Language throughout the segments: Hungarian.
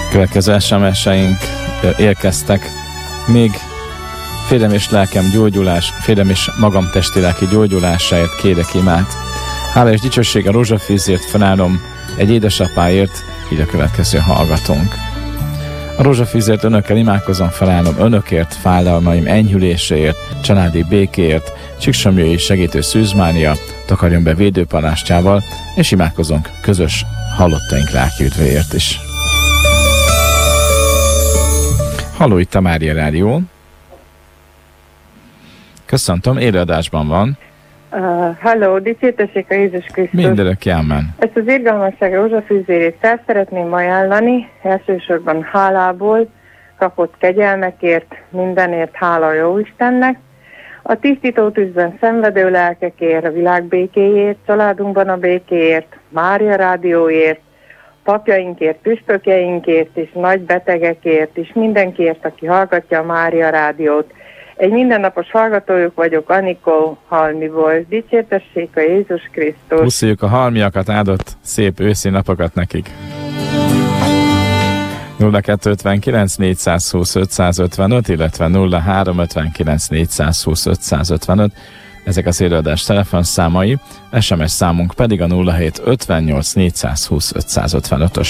Következő SMS-eink érkeztek. Még férjem és lelkem gyógyulás, férjem és magam testi-lelki gyógyulásáért kérek imát. Hála és dicsőség a rózsafűzért felállom egy édesapáért, így a következő hallgatónk. A rózsafűzért önökkel imádkozom, felállom önökért, fájdalmaim enyhüléséért, családi békéért, Csíksomlyai segítő Szűz Mária, takarjon be védőpalástjával, és imádkozunk közös halottaink lelki üdvéért is. Halló, itt a Mária Rádió. Köszöntöm, élőadásban van. Halló, dicsértessék a Jézus Krisztus. Mindörökké amen. Ezt az irgalmasság rózsafűzérét fel szeretném ajánlani, elsősorban hálából, kapott kegyelmekért, mindenért hála jó Istennek, a tisztító tűzben szenvedő lelkekért, a világ békéért, családunkban a békéért, Mária Rádióért, papjainkért, püspökeinkért és nagy betegekért, és mindenkiért, aki hallgatja a Mária Rádiót. Egy mindennapos hallgatójuk vagyok, Anikó Halmiból. Dicsértessék a Jézus Krisztus. Pusziljuk a halmiakat, áldott szép őszi napokat nekik. 0259 420 555, illetve 0359 420 555. Ezek az élőadás telefonszámai, SMS számunk pedig a 0758 420 555-ös.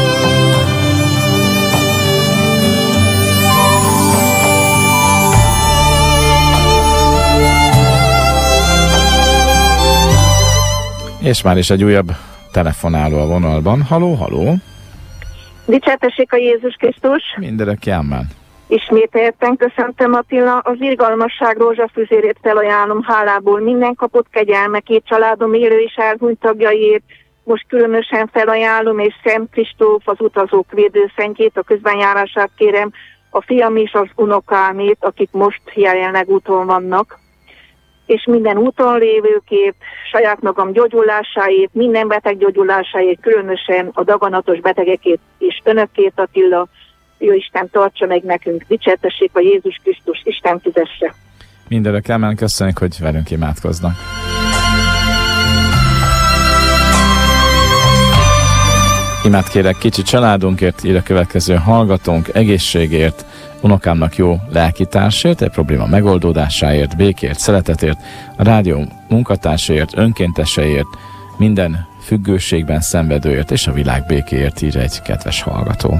És már is egy újabb telefonáló a vonalban. Haló, haló! Dicsértessék a Jézus Krisztus! Mindörökké amen. Ismételten köszöntöm, Attila, az irgalmasság rózsafűzérét felajánlom hálából minden kapott kegyelmekét, családom élő és elhunyt tagjaiért, most különösen felajánlom, és Szent Kristóf az utazók védőszentjét, a közbenjárását kérem, a fiam és az unokámét, akik most jelenleg úton vannak, és minden úton lévőkért, saját magam gyógyulásáért, minden beteg gyógyulásáért, különösen a daganatos betegekért és önökért, Attila, jó Isten tartsa meg nekünk, dicsértessék a Jézus Krisztus, Isten fizesse. Mindörökké amen, köszönjük, hogy velünk imádkoznak. Imát kérek kicsi családunkért, ír a következő hallgatónk, egészségért, unokámnak jó lelkitársért, egy probléma megoldódásáért, békért, szeretetért, a rádió munkatársaért, önkénteseért, minden függőségben szenvedőért és a világ békéért, ír egy kedves hallgató.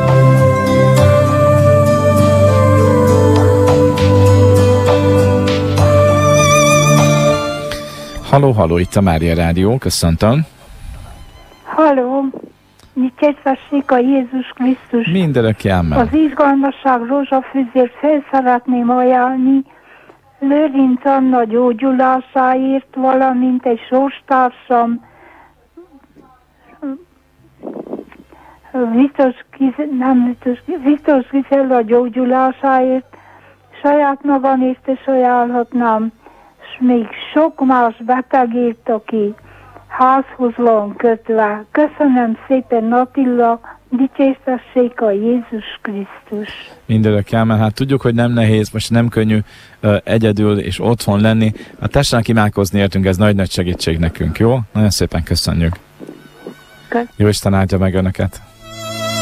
Halló, halló, itt a Mária Rádió, köszöntöm. Halló, dicsértessék a Jézus Krisztus. Mindörökké amen. Az izgalmasság rózsafűzért fel szeretném ajánlni Lőrinc Anna gyógyulásáért, valamint egy sorstársam Vitos Gizella gyógyulásáért, saját magamért is ajánlhatnám, és még sok más betegért, aki házhoz van kötve. Köszönöm szépen, Attila, dicsértessék a Jézus Krisztus. Mindörökké amen. Hát tudjuk, hogy nem nehéz, most nem könnyű egyedül és otthon lenni. Hát tessenek imádkozni értünk, ez nagy-nagy segítség nekünk, jó? Nagyon szépen köszönjük. Jó Isten áldja meg önöket.